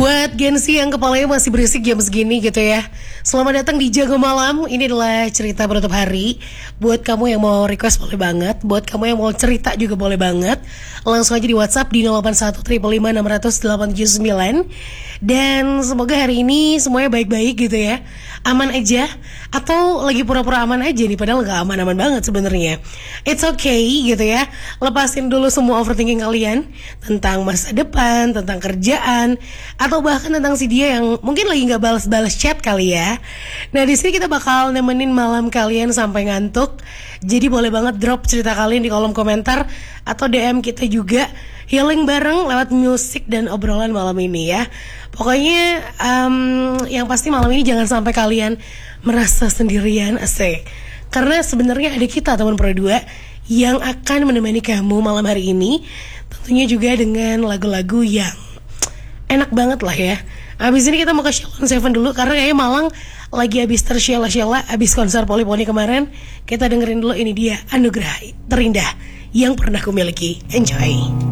Buat Gen Z yang kepalanya masih berisik jam segini gitu ya, selamat datang di Jago Malam. Ini adalah cerita penutup hari. Buat kamu yang mau request boleh banget, buat kamu yang mau cerita juga boleh banget. Langsung aja di WhatsApp di 081 555 600 879. Dan semoga hari ini semuanya baik-baik gitu ya, aman aja. Atau lagi pura-pura aman aja nih, padahal gak aman-aman banget sebenarnya. It's okay gitu ya. Lepasin dulu semua overthinking kalian tentang masa depan, tentang kerjaan, atau bahkan tentang si dia yang mungkin lagi nggak balas-balas chat kali ya. Nah di sini kita bakal nemenin malam kalian sampai ngantuk. Jadi boleh banget drop cerita kalian di kolom komentar atau DM kita juga. Healing bareng lewat musik dan obrolan malam ini ya. Pokoknya yang pasti malam ini jangan sampai kalian merasa sendirian, asik. Karena sebenarnya ada kita teman Pro 2 yang akan menemani kamu malam hari ini. Tentunya juga dengan lagu-lagu yang enak banget lah ya. Abis ini kita mau ke Sheila on 7 dulu, karena kayaknya Malang lagi abis tersyela-syela abis konser Polyphony kemarin. Kita dengerin dulu, ini dia Anugerah Terindah Yang Pernah Kumiliki. Enjoy.